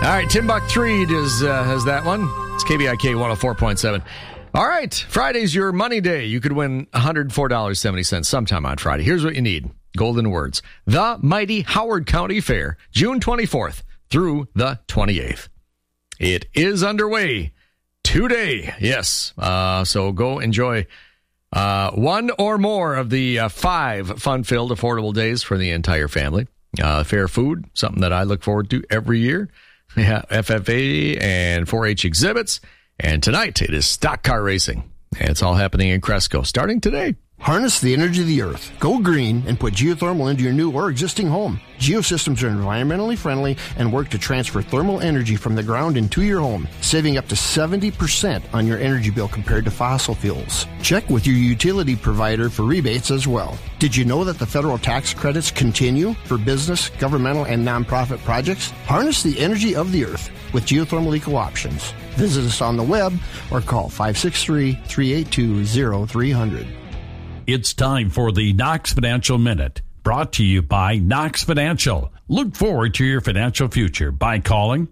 All right, Timbuk3 has that one. It's KVIK 104.7. All right, Friday's your money day. You could win $104.70 sometime on Friday. Here's what you need. Golden words. The Mighty Howard County Fair, June 24th through the 28th. It is underway today. Yes. So go enjoy one or more of the 5 fun-filled, affordable days for the entire family. Fair food, something that I look forward to every year. Yeah, FFA and 4-H exhibits. And tonight it is stock car racing. And it's all happening in Cresco, starting today. Harness the energy of the earth. Go green and put geothermal into your new or existing home. Geosystems are environmentally friendly and work to transfer thermal energy from the ground into your home, saving up to 70% on your energy bill compared to fossil fuels. Check with your utility provider for rebates as well. Did you know that the federal tax credits continue for business, governmental, and nonprofit projects? Harness the energy of the earth with geothermal eco options. Visit us on the web or call 563-382-0300. It's time for the Knox Financial Minute, brought to you by Knox Financial. Look forward to your financial future by calling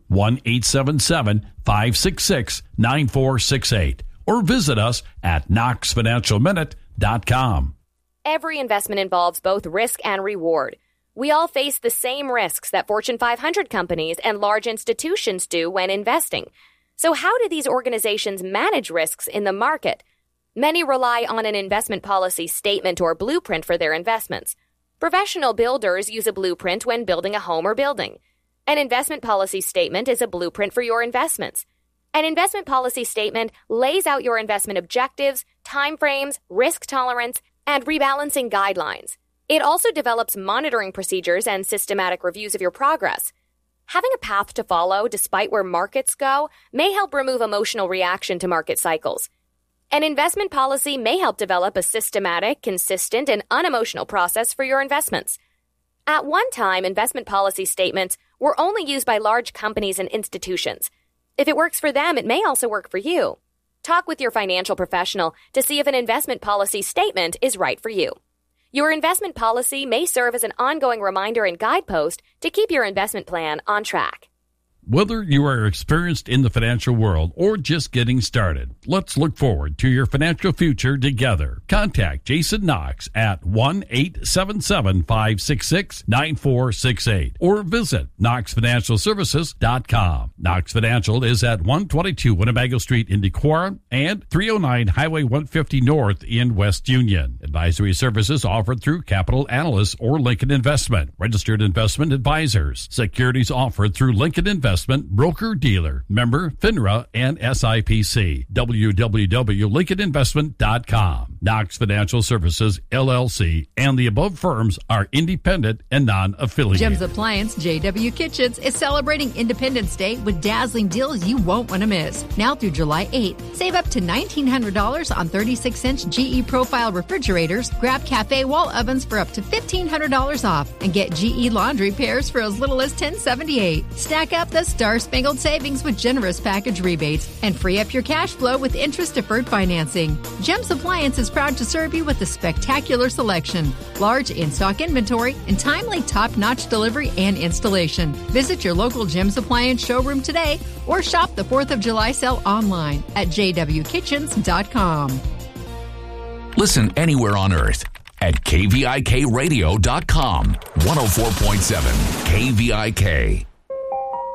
1-877-566-9468 or visit us at knoxfinancialminute.com. Every investment involves both risk and reward. We all face the same risks that Fortune 500 companies and large institutions do when investing. So how do these organizations manage risks in the market? Many rely on an investment policy statement or blueprint for their investments. Professional builders use a blueprint when building a home or building. An investment policy statement is a blueprint for your investments. An investment policy statement lays out your investment objectives, timeframes, risk tolerance, and rebalancing guidelines. It also develops monitoring procedures and systematic reviews of your progress. Having a path to follow despite where markets go may help remove emotional reaction to market cycles. An investment policy may help develop a systematic, consistent, and unemotional process for your investments. At one time, investment policy statements were only used by large companies and institutions. If it works for them, it may also work for you. Talk with your financial professional to see if an investment policy statement is right for you. Your investment policy may serve as an ongoing reminder and guidepost to keep your investment plan on track. Whether you are experienced in the financial world or just getting started, let's look forward to your financial future together. Contact Jason Knox at 1-877-566-9468 or visit knoxfinancialservices.com. Knox Financial is at 122 Winnebago Street in Dequara and 309 Highway 150 North in West Union. Advisory services offered through Capital Analysts or Lincoln Investment. Registered investment advisors. Securities offered through Lincoln Investment broker-dealer, member FINRA and SIPC. www.lincolninvestment.com. Knox Financial Services, LLC, and the above firms are independent and non-affiliated. Jim's Appliance JW Kitchens is celebrating Independence Day with dazzling deals you won't want to miss. Now through July 8th, save up to $1,900 on 36-inch GE Profile refrigerators, grab cafe wall ovens for up to $1,500 off, and get GE laundry pairs for as little as $1,078. Stack up the Star-Spangled Savings with generous package rebates and free up your cash flow with interest-deferred financing. Jim's Appliance is proud to serve you with a spectacular selection, large in-stock inventory, and timely top-notch delivery and installation. Visit your local Jim's Appliance showroom today or shop the 4th of July sale online at jwkitchens.com. Listen anywhere on earth at kvikradio.com. 104.7 KVIK.